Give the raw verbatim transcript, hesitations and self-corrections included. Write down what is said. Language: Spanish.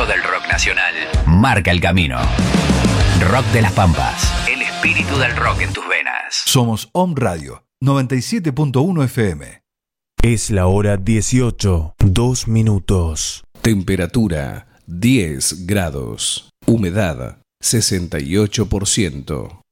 emblemático del rock nacional. Marca el camino. Rock de las Pampas. El espíritu del rock en tus venas. Somos Om Radio, noventa y siete punto uno F M. Es la hora dieciocho, dos minutos. Temperatura diez grados. Humedad sesenta y ocho por ciento.